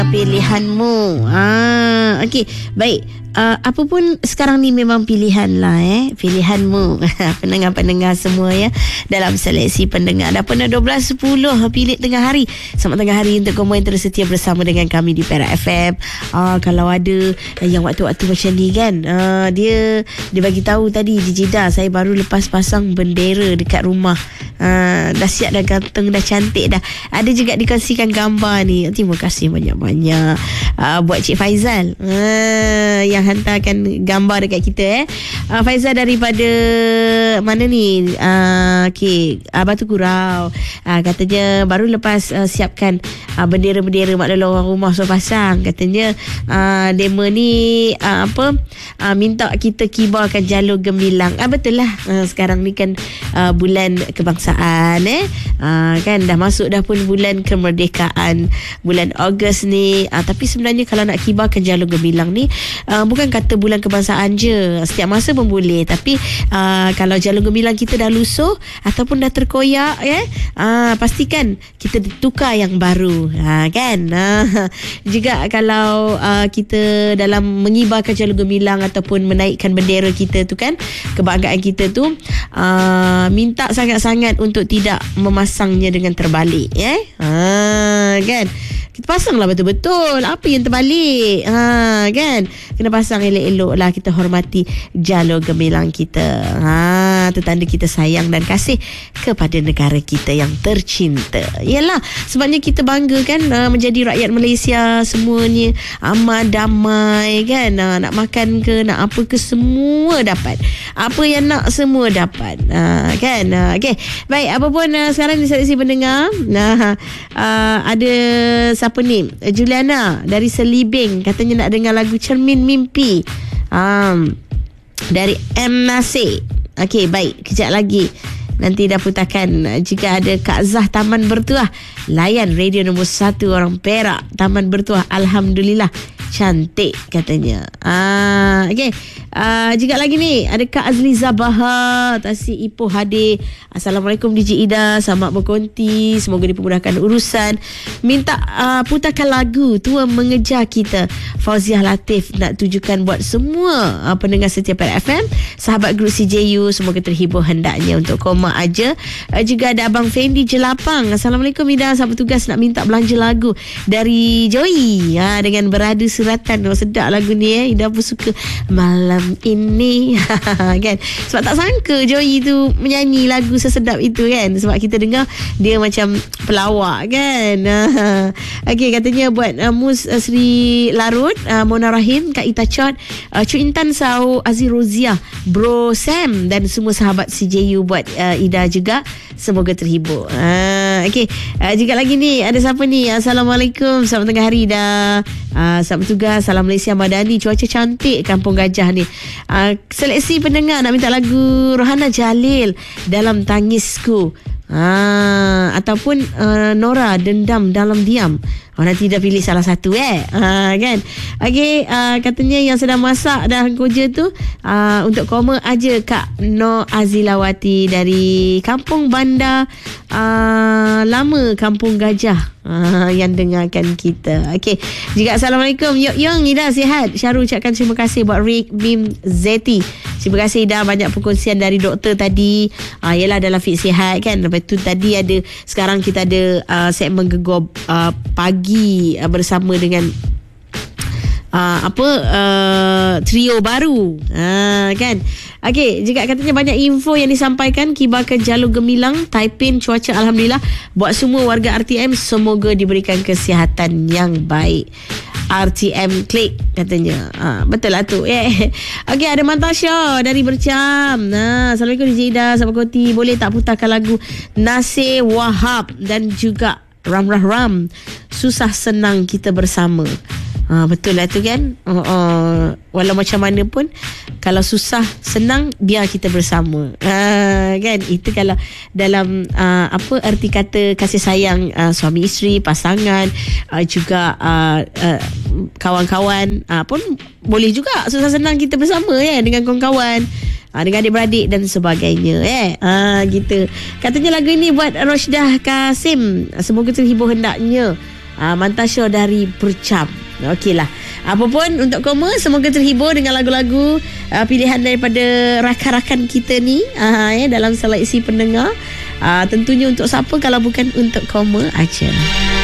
pilihanmu. Okey, baik. Apa pun sekarang ni memang pilihan lah pilihanmu. Pendengar-pendengar semua ya, dalam seleksi pendengar. Dah pernah 12.10 pilih tengah hari. Selamat tengah hari untuk kamu yang terus setia bersama dengan kami di Perak FM. Kalau ada yang waktu-waktu macam ni kan, dia bagi tahu tadi di Jeddah, saya baru lepas pasang bendera dekat rumah. Dah siap, dah ganteng, dah cantik dah. Ada juga dikongsikan gambar ni. Terima kasih banyak-banyak buat Cik Faizal yang hantarkan gambar dekat kita. Faizal daripada mana ni? Batu Gurau. Katanya baru lepas siapkan bendera-bendera mak lalu orang rumah suruh pasang. Katanya demo ni minta kita kibarkan jalur gemilang. Betul lah, sekarang ni kan bulan kebangsaan kan dah masuk dah pun bulan kemerdekaan, bulan Ogos ni. Tapi sebenarnya kalau nak kibarkan jalur gemilang ni, bukan kata bulan kebangsaan je, setiap masa pun boleh. Tapi kalau jalur gemilang kita dah lusuh ataupun dah terkoyak pastikan kita tukar yang baru kan. Juga kalau kita dalam mengibarkan jalur gemilang ataupun menaikkan bendera kita tu kan, kebanggaan kita tu, minta sangat-sangat untuk tidak memasangnya dengan terbalik kan. Kita pasanglah betul-betul. Apa yang terbalik kan, kena pasang elok-elok lah. Kita hormati jalur gemilang kita. Itu tanda kita sayang dan kasih kepada negara kita yang tercinta. Yalah, sebabnya kita bangga kan menjadi rakyat Malaysia semuanya aman damai kan. Nak makan ke, nak apa ke, semua dapat. Apa yang nak semua dapat kan. Okay, baik, apa pun sekarang di seleksi pendengar ada siapa ni, Juliana dari Selibing, katanya nak dengar lagu Cermin Mimpi dari M. Nasir. Okey, baik, kejap lagi nanti dah putarkan. Jika ada Kak Zah Taman Bertuah, layan radio nombor 1 orang Perak, Taman Bertuah. Alhamdulillah, cantik katanya. Okey. Juga lagi ni ada Kak Azli Zabaha, Tasik Ipoh hadir. Assalamualaikum DJ Ida, selamat berkonti, semoga dipermudahkan urusan. Minta putarkan lagu Tua Mengejar Kita, Fauziah Latif, nak tujukan buat semua pendengar setia Perak FM, sahabat grup CJU, semoga terhibur hendaknya. Untuk koma aja. Juga ada Abang Fendi Jelapang. Assalamualaikum Ida, sahabat tugas nak minta belanja lagu dari Joey dengan Berada Suratan. Sedap lagu ni Ida pun suka malam ini kan. Sebab tak sangka Joey tu menyanyi lagu sesedap itu kan. Sebab kita dengar dia macam pelawak kan. Okey, katanya buat Mus Sri Larut, Mona Rahim, Kak Ita Chot, Cu Intan Sau, Aziz Roziah, Bro Sam dan semua sahabat CJU buat Ida juga, semoga terhibur. Okey, juga lagi ni ada siapa ni? Assalamualaikum, selamat tengah hari dah. Selamat tugas, salam Malaysia Madani, cuaca cantik Kampung Gajah ni. Seleksi pendengar nak minta lagu Rohana Jalil, Dalam Tangisku, ataupun Nora, Dendam Dalam Diam. Nanti dah pilih salah satu kan. Okey, katanya yang sedang masak dan kerja tu, untuk koma aja Kak Nur Azilawati dari Kampung Bandar Lama, Kampung Gajah, yang dengarkan kita. Okey, juga Assalamualaikum Yung Ida, sihat. Syarul ucapkan terima kasih buat Rick Bim Zeti. Terima kasih Ida, banyak perkongsian dari doktor tadi. Yelah, dalam fit sihat kan. Lepas tu tadi ada, sekarang kita ada segmen Gegar Pagi bersama dengan trio baru kan. Okey, juga katanya banyak info yang disampaikan. Kibarkan jalur gemilang, Taipin cuaca alhamdulillah. Buat semua warga RTM, semoga diberikan kesihatan yang baik. RTM klik katanya. Betul lah tu. Okey, ada Mantasya dari Bercam. Assalamualaikum DJ Ida, sahabat Koti, boleh tak putarkan lagu Nasir Wahab dan juga Ram Ram, Susah Senang Kita Bersama. Betul lah tu kan. Walau macam mana pun, kalau susah senang, biar kita bersama kan. Itu kalau dalam erti kata kasih sayang suami isteri, pasangan, juga kawan-kawan pun boleh juga susah senang kita bersama dengan kawan-kawan, dengan adik-beradik dan sebagainya gitu. Katanya lagu ini buat Rosdah Kasim, semoga terhibur hendaknya. Mantasya dari Percam. Okeylah. Apa pun untuk Koma, semoga terhibur dengan lagu-lagu pilihan daripada rakan-rakan kita ni dalam seleksi pendengar. Tentunya untuk siapa kalau bukan untuk Koma aja.